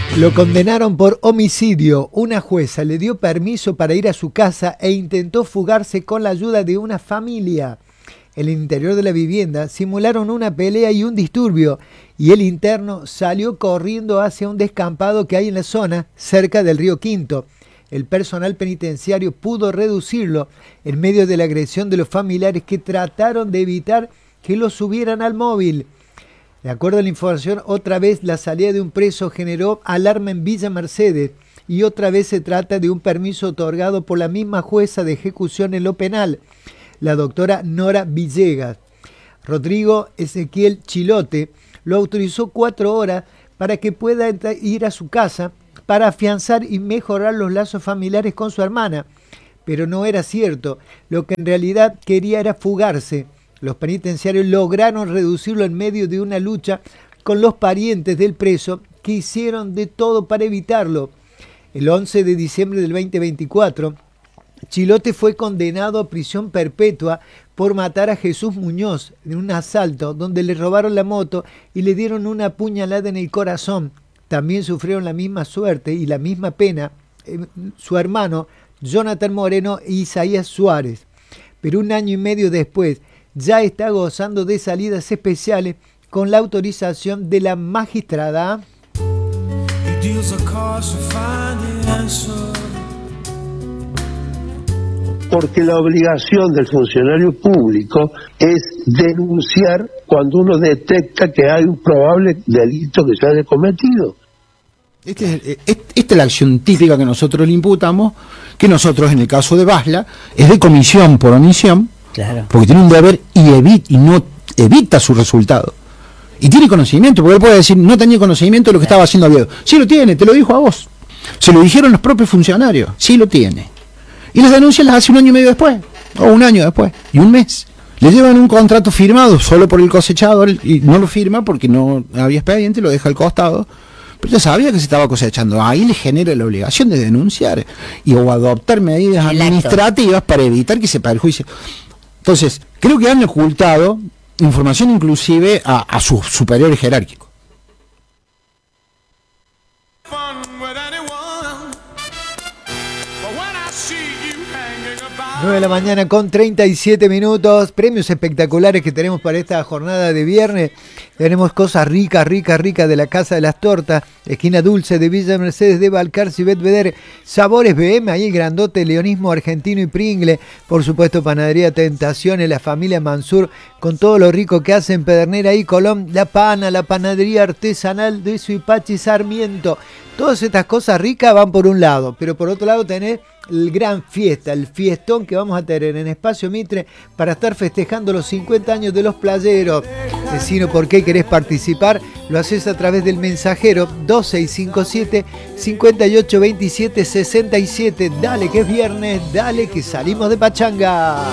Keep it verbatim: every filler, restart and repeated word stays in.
Lo condenaron por homicidio. Una jueza le dio permiso para ir a su casa e intentó fugarse con la ayuda de una familia. En el interior de la vivienda simularon una pelea y un disturbio, y el interno salió corriendo hacia un descampado que hay en la zona, cerca del río Quinto. El personal penitenciario pudo reducirlo en medio de la agresión de los familiares que trataron de evitar que lo subieran al móvil. De acuerdo a la información, otra vez la salida de un preso generó alarma en Villa Mercedes y otra vez se trata de un permiso otorgado por la misma jueza de ejecución en lo penal, la doctora Nora Villegas. Rodrigo Ezequiel Chilote lo autorizó cuatro horas para que pueda ir a su casa para afianzar y mejorar los lazos familiares con su hermana, pero no era cierto. Lo que en realidad quería era fugarse. Los penitenciarios lograron reducirlo en medio de una lucha con los parientes del preso que hicieron de todo para evitarlo. El once de diciembre del veinte veinticuatro, Chilote fue condenado a prisión perpetua por matar a Jesús Muñoz en un asalto donde le robaron la moto y le dieron una puñalada en el corazón. También sufrieron la misma suerte y la misma pena eh, su hermano Jonathan Moreno e Isaías Suárez. Pero un año y medio después, ya está gozando de salidas especiales con la autorización de la magistrada. Porque la obligación del funcionario público es denunciar cuando uno detecta que hay un probable delito que se haya cometido. Este es, esta es la acción típica que nosotros le imputamos, que nosotros en el caso de Basla es de comisión por omisión. Claro. Porque tiene un deber y, evita, y no evita su resultado. Y tiene conocimiento, porque él puede decir, no tenía conocimiento de lo que estaba haciendo Oviedo. Sí lo tiene, te lo dijo a vos. Se lo dijeron los propios funcionarios, sí lo tiene. Y las denuncias las hace un año y medio después, o un año después, y un mes. Le llevan un contrato firmado solo por el cosechador, y no lo firma porque no había expediente, lo deja al costado. Pero ya sabía que se estaba cosechando. Ahí le genera la obligación de denunciar y o adoptar medidas el administrativas acto. Para evitar que se perjuicie. Entonces, creo que han ocultado información inclusive a, a sus superiores jerárquicos. nueve de la mañana con treinta y siete minutos. Premios espectaculares que tenemos para esta jornada de viernes. Tenemos cosas ricas, ricas, ricas de la Casa de las Tortas, esquina Dulce de Villa Mercedes de Balcarce y Betvedere. Sabores B M, ahí el grandote, Leonismo Argentino y Pringle. Por supuesto, Panadería Tentaciones, la familia Mansur, con todo lo rico que hacen Pedernera y Colón. La Pana, la panadería artesanal de Suipachi Sarmiento. Todas estas cosas ricas van por un lado, pero por otro lado tenés el gran fiesta, el fiestón que vamos a tener en Espacio Mitre para estar festejando los cincuenta años de los playeros. Decinos por qué querés participar, lo haces a través del mensajero dos seis cinco siete, cinco ocho dos siete, seis siete. Dale que es viernes, dale que salimos de pachanga.